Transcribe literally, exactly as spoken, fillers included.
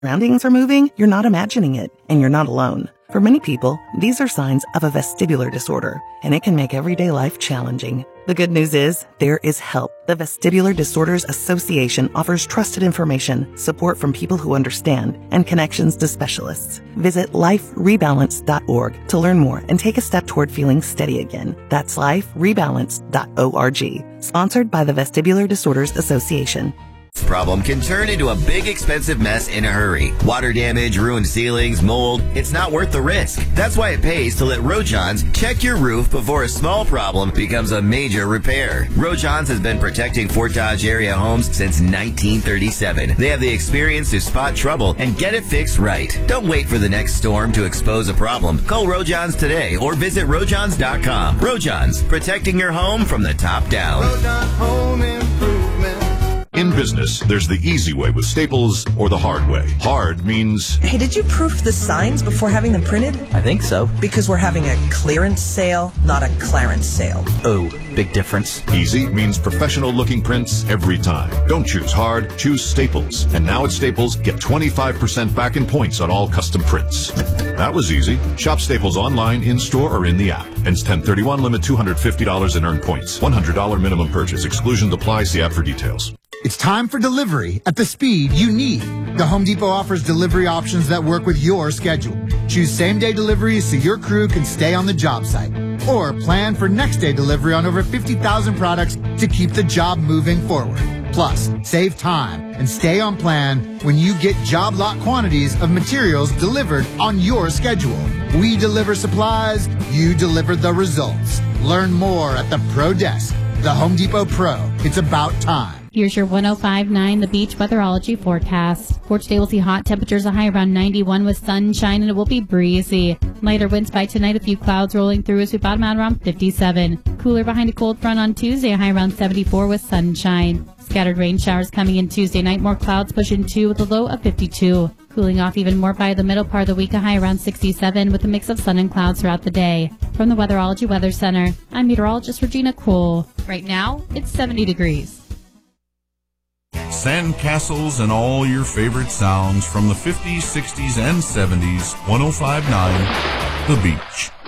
surroundings are moving, you're not imagining it, and you're not alone. For many people, these are signs of a vestibular disorder, and it can make everyday life challenging. The good news is, there is help. The Vestibular Disorders Association offers trusted information, support from people who understand, and connections to specialists. Visit life rebalance dot org to learn more and take a step toward feeling steady again. That's life rebalance dot org. Sponsored by the Vestibular Disorders Association. Problem can turn into a big expensive mess in a hurry. Water damage, ruined ceilings, mold. It's not worth the risk. That's why it pays to let Rojon's check your roof before a small problem becomes a major repair. Rojon's has been protecting Fort Dodge area homes since nineteen thirty-seven. They have the experience to spot trouble and get it fixed right. Don't wait for the next storm to expose a problem. Call Rojon's today or visit rojons dot com. Rojon's, protecting your home from the top down. Rojon Home Improvement. In business, there's the easy way with Staples or the hard way. Hard means... Hey, did you proof the signs before having them printed? I think so. Because we're having a clearance sale, not a clarence sale. Oh, big difference. Easy means professional-looking prints every time. Don't choose hard, choose Staples. And now at Staples, get twenty-five percent back in points on all custom prints. That was easy. Shop Staples online, in-store, or in the app. Ends ten thirty-one, limit two hundred fifty dollars in earned points. one hundred dollars minimum purchase. Exclusions apply. See app for details. It's time for delivery at the speed you need. The Home Depot offers delivery options that work with your schedule. Choose same-day deliveries so your crew can stay on the job site. Or plan for next-day delivery on over fifty thousand products to keep the job moving forward. Plus, save time and stay on plan when you get job lot quantities of materials delivered on your schedule. We deliver supplies, you deliver the results. Learn more at the Pro Desk. The Home Depot Pro. It's about time. Here's your one oh five point nine The Beach weatherology forecast. For today, we'll see hot temperatures, a high around ninety-one with sunshine, and it will be breezy. Lighter winds by tonight, a few clouds rolling through as we bottom out around fifty-seven. Cooler behind a cold front on Tuesday, a high around seventy-four with sunshine. Scattered rain showers coming in Tuesday night, more clouds pushing two with a low of fifty-two. Cooling off even more by the middle part of the week, a high around sixty-seven with a mix of sun and clouds throughout the day. From the Weatherology Weather Center, I'm meteorologist Regina Cole. Right now, it's seventy degrees. Sandcastles and all your favorite sounds from the fifties, sixties, and seventies. one oh five point nine The Beach.